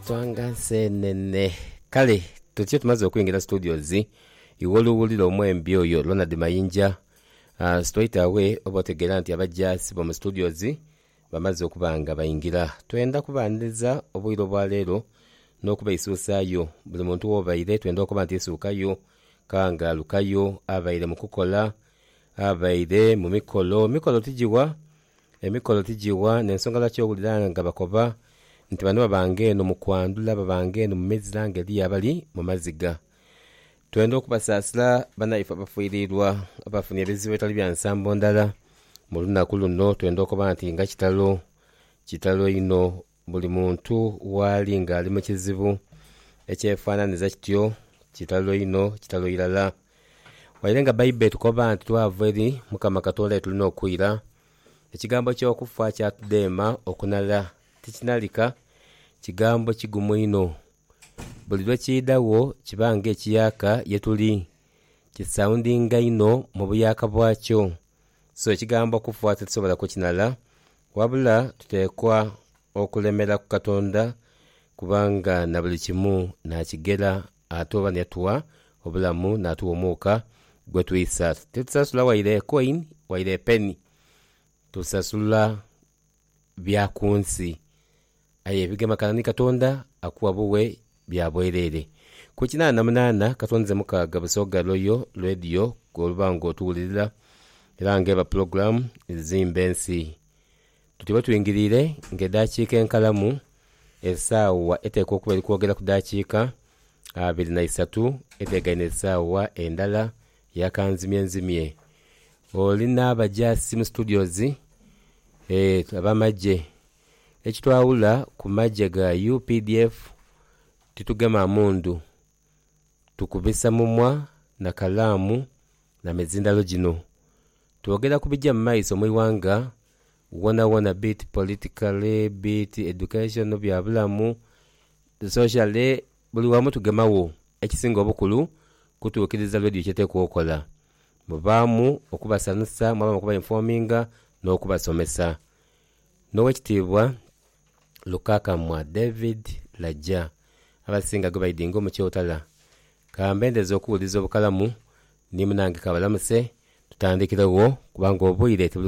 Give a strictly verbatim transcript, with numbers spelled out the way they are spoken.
Twanga nsenene kale tutyo tumaze okuyingira studios iwoluwulira omwembi oyo Ronald Mayinja uh, straight away obotegera nti abajasi bo mu studios bamaze okubanga bayingira twenda kubandiza obwiro bwa lero n'okuba isusayo buli muntu wobaire twenda okuba nti isukayo kanga lukayo abaire mu kukola abaire mu mikolo mikolo tijiwa emikolo tijiwa n'ensonga lwaki owulira nga bakoba nti bano babange no mukwandula babange no mumezira ngeri abali mu maziga twenda okubasasira banaifa bafuirirwa abafunye ebizibu etali bya nsambo ndala mu lunaku luno twenda okuba nti nga kitalo kitalo ino buli muntu wali nga ali mu kizibu ekyefaananiza kityo kitalo ino kitalo irala wairenga Bible tukoba nti twava eri Mukama Katonda tulina okwira ekigambo ky'okufa kyatudema okunala tikinalika kigambo kigumu ino buli lwe kidawo kibanga ekiyaka yetuli kisoundinga ino mu buyaka bwakyo so ekigambo kufa tetusobola kukinala wabula tutekwa okulemera ku Katonda kubanga na buli kimu nakigera atoba netwa obulamu natuwa omuuka gwe tuyisa tetusasula waire coin waire penny tusasula bya kunsi aye bigema kanani Katonda akuwa buwe bya bwerere ku kinana na munana katonze mukaga busoga loyo radio golbango tuwulira era ngeba program zimbensi tutiba tuyingirire ngedakika enkalamu esawa eteko kuba likwogera ku dakika abiri na isatu etegaine esawa endala yakanzimye nzimye olina abajasi mu studios eh abamaje ekitwawula ku majje ga U P D F titugema mundu tukubisa mumwa na kalamu na mezindalo gino tuogera kubijja mu maiso mu iwanga wona wona bit politically bit education no bya bulamu socially buli wamu tugemawo ekisinga obukulu kutuukiriza radio kyeteko okola mubamu okubasanusa mwaba okuba informinga n'okubasomesa n'owekitiibwa Lukaka mwa David Laja abasinga gubaidingo mu kyotala kambendeza okuwuliza obukalamu ni munange kabalamuse tutandikirewo kubanga obwire